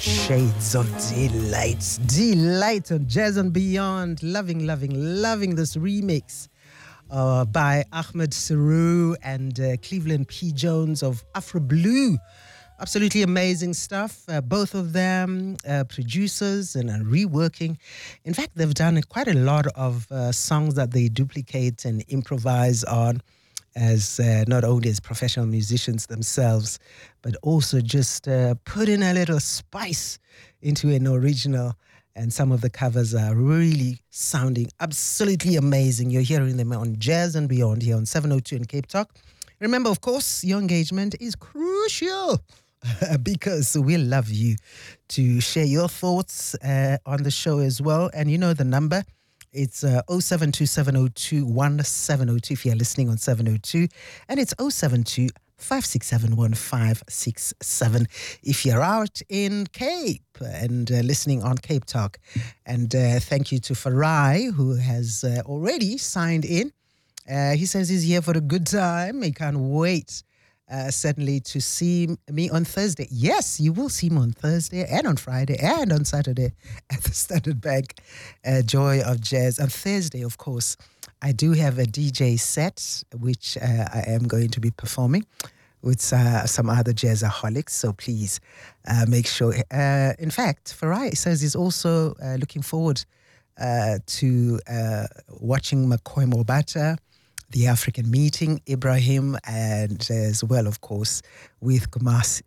Shades of Delight. Delight on Jazz and Beyond. Loving this remix by Ahmed Seru and Cleveland P. Jones of Afro Blue. Absolutely amazing stuff. Both of them producers and reworking. In fact, they've done quite a lot of songs that they duplicate and improvise on as not only as professional musicians themselves, but also just put in a little spice into an original. And some of the covers are really sounding absolutely amazing. You're hearing them on Jazz and Beyond here on 702 in Cape Talk. Remember, of course, your engagement is crucial because we love you to share your thoughts on the show as well. And you know the number. It's 072-702-1702 if you're listening on 702. And it's 072-567-1567 if you're out in Cape and listening on Cape Talk. And thank you to Farai, who has already signed in. He says he's here for a good time. He can't wait, certainly, to see me on Thursday. Yes, you will see me on Thursday and on Friday and on Saturday at the Standard Bank Joy of Jazz. On Thursday, of course, I do have a DJ set, which I am going to be performing with some other jazzaholics. So please make sure. In fact, Farai says he's also looking forward to watching McCoy Mobata, the African Meeting, Ibrahim, and as well, of course, with Kumasi.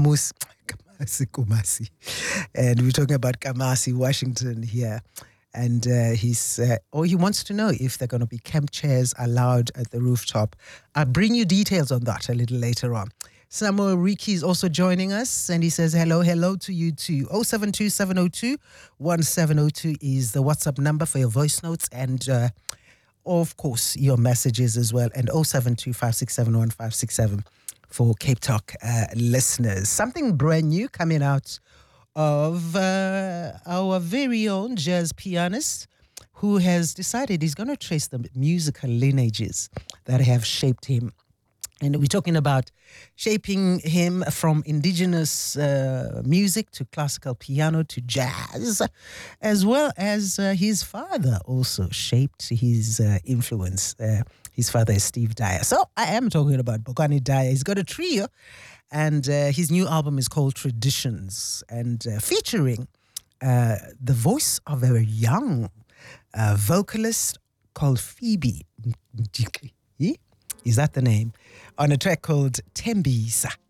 And we're talking about Kamasi, Washington here. And he wants to know if there are going to be camp chairs allowed at the rooftop. I'll bring you details on that a little later on. Samuel Riki is also joining us, and he says hello to you too. 072-702-1702 is the WhatsApp number for your voice notes and of course, your messages as well, and 072-567-1567 for Cape Talk listeners. Something brand new coming out of our very own jazz pianist who has decided he's going to trace the musical lineages that have shaped him. And we're talking about shaping him from indigenous music to classical piano to jazz, as well as his father also shaped his influence. His father is Steve Dyer. So I am talking about Bokani Dyer. He's got a trio, and his new album is called Traditions, and featuring the voice of a young vocalist called Phoebe. Is that the name? On a track called Tembisa.